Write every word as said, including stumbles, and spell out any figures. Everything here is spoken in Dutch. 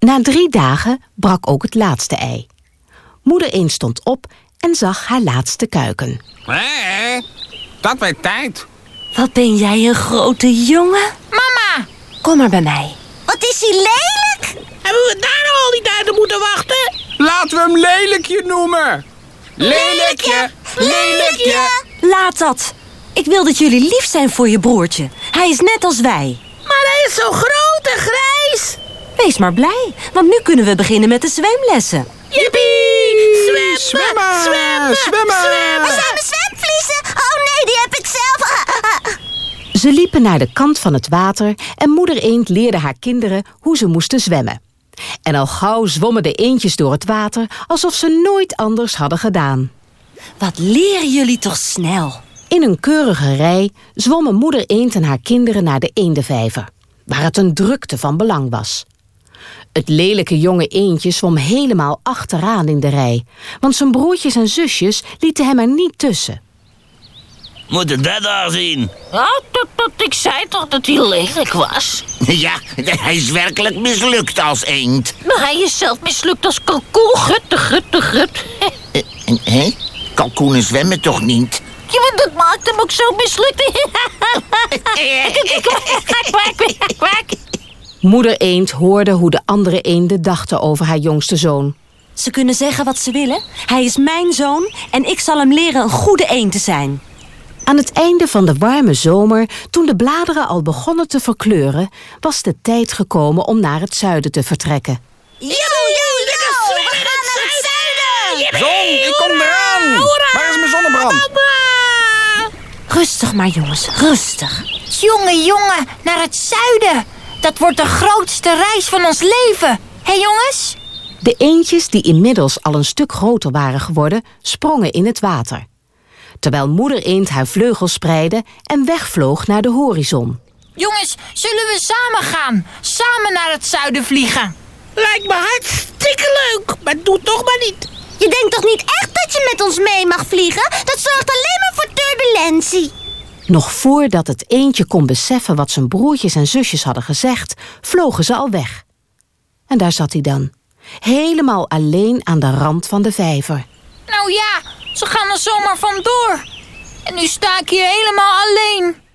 Na drie dagen brak ook het laatste ei. Moeder eend stond op en zag haar laatste kuiken. Hé, dat werd tijd. Wat ben jij een grote jongen? Mama! Kom maar bij mij. Wat is hij lelijk? Hebben we daar nou al die tijd op moeten wachten? Laten we hem Lelijkje noemen. Lelijkje, Lelijkje. Laat dat. Ik wil dat jullie lief zijn voor je broertje. Hij is net als wij. Maar hij is zo groot en grijs. Wees maar blij, want nu kunnen we beginnen met de zwemlessen. Jippie! Zwemmen, Zwemmen, zwemmen, zwemmen. Waar zijn mijn zwemvliezen? Oh nee, die heb ik zelf. Ze liepen naar de kant van het water en moeder eend leerde haar kinderen hoe ze moesten zwemmen. En al gauw zwommen de eendjes door het water alsof ze nooit anders hadden gedaan. Wat leren jullie toch snel. In een keurige rij zwommen moeder eend en haar kinderen naar de eendenvijver, waar het een drukte van belang was. Het lelijke jonge eendje zwom helemaal achteraan in de rij, want zijn broertjes en zusjes lieten hem er niet tussen. Moet je dat daar zien? Oh, dat, dat, ik zei toch dat hij lelijk was? Ja, hij is werkelijk mislukt als eend. Maar hij is zelf mislukt als kalkoen. Gutte, gutte, gut. Hé? Kalkoenen zwemmen toch niet? Ja, maar dat maakt hem ook zo mislukt. Moeder eend hoorde hoe de andere eenden dachten over haar jongste zoon. Ze kunnen zeggen wat ze willen. Hij is mijn zoon en ik zal hem leren een goede eend te zijn. Aan het einde van de warme zomer, toen de bladeren al begonnen te verkleuren, was de tijd gekomen om naar het zuiden te vertrekken. Yo, yo, yo! We gaan naar het zuiden! Zon, ik kom eraan. Waar is mijn zonnebrand? Rustig maar, jongens, rustig. Jongen, jongen, naar het zuiden. Dat wordt de grootste reis van ons leven. Hé jongens? De eendjes, die inmiddels al een stuk groter waren geworden, sprongen in het water. Terwijl moeder eend haar vleugels spreidde en wegvloog naar de horizon. Jongens, zullen we samen gaan? Samen naar het zuiden vliegen? Lijkt me hartstikke leuk, maar doe toch maar niet. Je denkt toch niet echt dat je met ons mee mag vliegen? Dat zorgt alleen maar voor turbulentie. Nog voordat het eendje kon beseffen wat zijn broertjes en zusjes hadden gezegd, vlogen ze al weg. En daar zat hij dan, helemaal alleen aan de rand van de vijver. Nou ja, ze gaan er zomaar vandoor. En nu sta ik hier helemaal alleen.